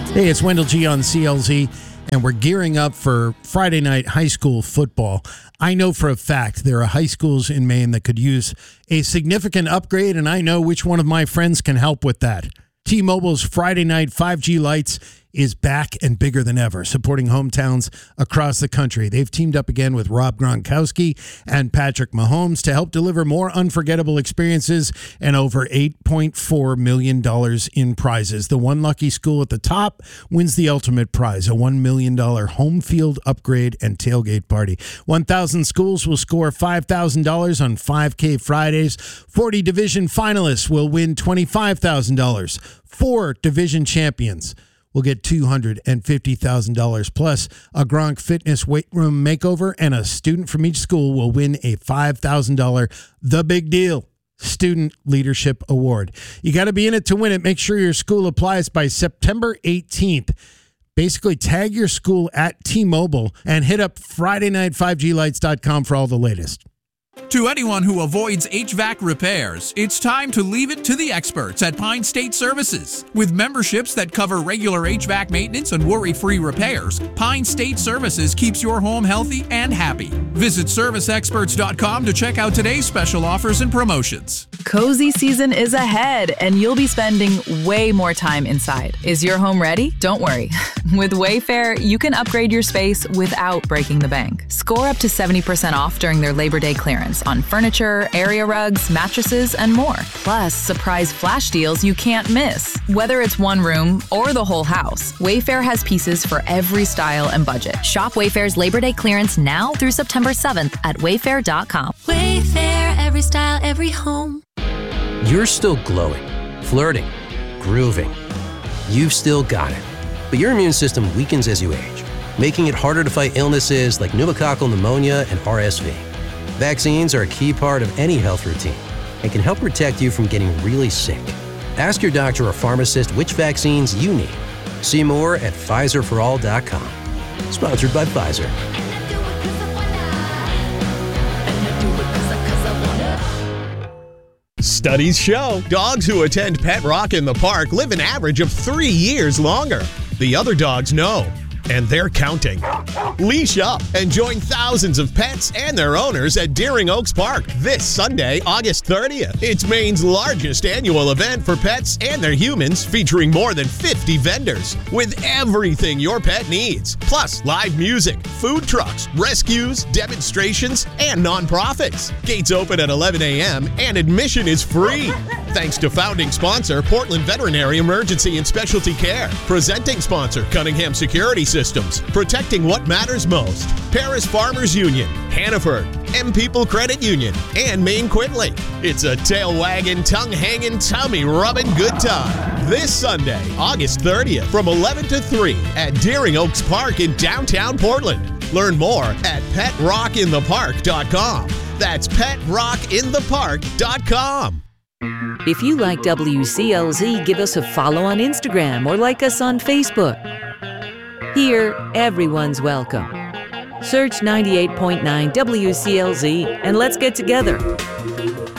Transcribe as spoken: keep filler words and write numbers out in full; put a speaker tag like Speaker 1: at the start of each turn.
Speaker 1: Hey, it's Wendell G on C L Z, and we're gearing up for Friday night high school football. I know for a fact there are high schools in Maine that could use a significant upgrade, and I know which one of my friends can help with that. T-Mobile's Friday night five G Lights is back and bigger than ever, supporting hometowns across the country. They've teamed up again with Rob Gronkowski and Patrick Mahomes to help deliver more unforgettable experiences and over eight point four million dollars in prizes. The one lucky school at the top wins the ultimate prize, a one million dollars home field upgrade and tailgate party. one thousand schools will score five thousand dollars on five K Fridays. forty division finalists will win twenty-five thousand dollars. Four division champions will get two hundred fifty thousand dollars, plus a Gronk Fitness weight room makeover, and a student from each school will win a five thousand dollars The Big Deal Student Leadership Award. You got to be in it to win it. Make sure your school applies by September eighteenth. Basically, tag your school at T-Mobile and hit up Friday night five G lights dot com for all the latest.
Speaker 2: To anyone who avoids H V A C repairs, it's time to leave it to the experts at Pine State Services. With memberships that cover regular H V A C maintenance and worry-free repairs, Pine State Services keeps your home healthy and happy. Visit service experts dot com to check out today's special offers and promotions.
Speaker 3: Cozy season is ahead, and you'll be spending way more time inside. Is your home ready? Don't worry. With Wayfair, you can upgrade your space without breaking the bank. Score up to seventy percent off during their Labor Day clearance on furniture, area rugs, mattresses, and more. Plus, surprise flash deals you can't miss. Whether it's one room or the whole house, Wayfair has pieces for every style and budget.
Speaker 4: Shop Wayfair's Labor Day clearance now through September seventh at wayfair dot com.
Speaker 5: Wayfair, every style, every home.
Speaker 6: You're still glowing, flirting, grooving. You've still got it. But your immune system weakens as you age, making it harder to fight illnesses like pneumococcal pneumonia and R S V. Vaccines are a key part of any health routine and can help protect you from getting really sick. Ask your doctor or pharmacist which vaccines you need. See more at Pfizer for all dot com. Sponsored by Pfizer.
Speaker 7: Studies show dogs who attend Pet Rock in the Park live an average of three years longer. The other dogs know, and they're counting. Leash up and join thousands of pets and their owners at Deering Oaks Park this Sunday, August thirtieth. It's Maine's largest annual event for pets and their humans, featuring more than fifty vendors with everything your pet needs. Plus, live music, food trucks, rescues, demonstrations, and nonprofits. Gates open at eleven a.m. and admission is free. Thanks to founding sponsor, Portland Veterinary Emergency and Specialty Care. Presenting sponsor, Cunningham Security Systems. Protecting what matters most. Paris Farmers Union, Hannaford, M People Credit Union, and Maine Quinley. It's a tail-wagging, tongue-hanging, tummy-rubbing good time. This Sunday, August thirtieth, from eleven to three at Deering Oaks Park in downtown Portland. Learn more at pet rock in the park dot com. That's pet rock in the park dot com.
Speaker 8: If you like W C L Z, give us a follow on Instagram or like us on Facebook. Here, everyone's welcome. Search ninety-eight point nine W C L Z and let's get together.